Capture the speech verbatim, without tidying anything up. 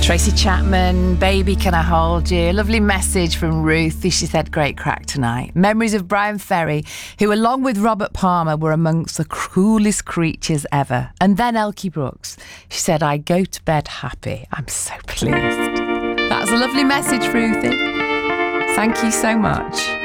Tracy Chapman, Baby Can I Hold You? Lovely message from Ruthie. She said, great crack tonight. Memories of Brian Ferry, who along with Robert Palmer were amongst the coolest creatures ever. And then Elkie Brooks. She said, I go to bed happy. I'm so pleased. That was a lovely message, Ruthie. Thank you so much.